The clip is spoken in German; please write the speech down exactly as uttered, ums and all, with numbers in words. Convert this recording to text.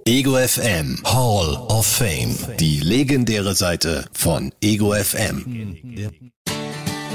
Ego F M Hall of Fame. Die legendäre Seite von Ego F M.